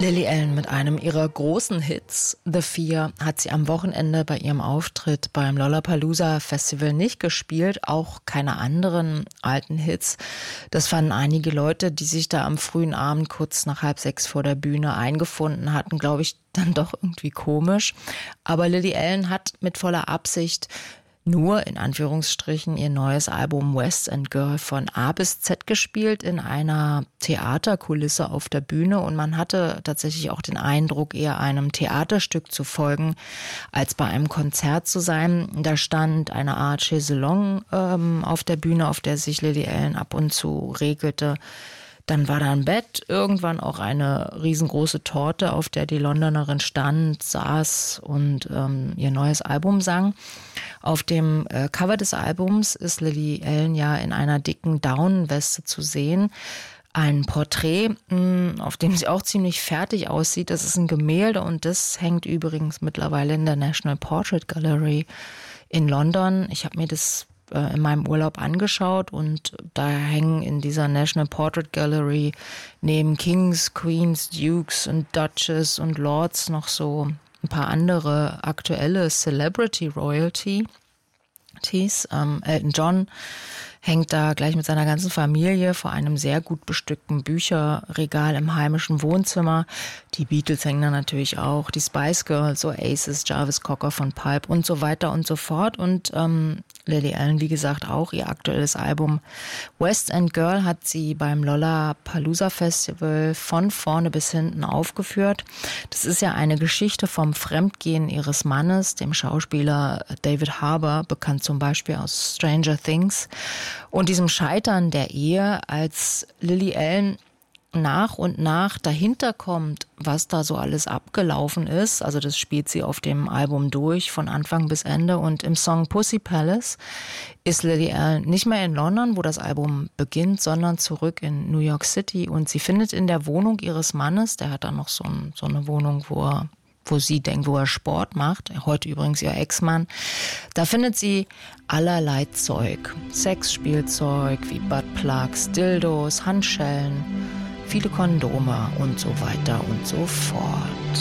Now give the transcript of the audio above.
Lily Allen mit einem ihrer großen Hits, The Fear, hat sie am Wochenende bei ihrem Auftritt beim Lollapalooza Festival nicht gespielt, auch keine anderen alten Hits. Das fanden einige Leute, die sich da am frühen Abend kurz nach 5:30 vor der Bühne eingefunden hatten, glaube ich, dann doch irgendwie komisch. Aber Lily Allen hat mit voller Absicht nur in Anführungsstrichen ihr neues Album West End Girl von A bis Z gespielt in einer Theaterkulisse auf der Bühne, und man hatte tatsächlich auch den Eindruck, eher einem Theaterstück zu folgen, als bei einem Konzert zu sein. Da stand eine Art Chaiselong auf der Bühne, auf der sich Lily Allen ab und zu regelte. Dann war da ein Bett, irgendwann auch eine riesengroße Torte, auf der die Londonerin stand, saß und ihr neues Album sang. Auf dem Cover des Albums ist Lily Allen ja in einer dicken Daunenweste zu sehen. Ein Porträt, auf dem sie auch ziemlich fertig aussieht. Das ist ein Gemälde, und das hängt übrigens mittlerweile in der National Portrait Gallery in London. Ich habe mir das in meinem Urlaub angeschaut, und da hängen in dieser National Portrait Gallery neben Kings, Queens, Dukes und Duchess und Lords noch so ein paar andere aktuelle Celebrity Royalties. Elton John hängt da gleich mit seiner ganzen Familie vor einem sehr gut bestückten Bücherregal im heimischen Wohnzimmer. Die Beatles hängen da natürlich auch, die Spice Girls, Oasis, Jarvis Cocker von Pulp und so weiter und so fort. Und Lily Allen, wie gesagt, auch ihr aktuelles Album West End Girl hat sie beim Lollapalooza Festival von vorne bis hinten aufgeführt. Das ist ja eine Geschichte vom Fremdgehen ihres Mannes, dem Schauspieler David Harbour, bekannt zum Beispiel aus Stranger Things, und diesem Scheitern der Ehe, als Lily Allen nach und nach dahinter kommt, was da so alles abgelaufen ist. Also das spielt sie auf dem Album durch, von Anfang bis Ende. Und im Song Pussy Palace ist Lily Allen nicht mehr in London, wo das Album beginnt, sondern zurück in New York City. Und sie findet in der Wohnung ihres Mannes, der hat dann noch so eine Wohnung, wo sie denkt, wo er Sport macht, heute übrigens ihr Ex-Mann, da findet sie allerlei Zeug. Sexspielzeug wie Buttplugs, Dildos, Handschellen, viele Kondome und so weiter und so fort.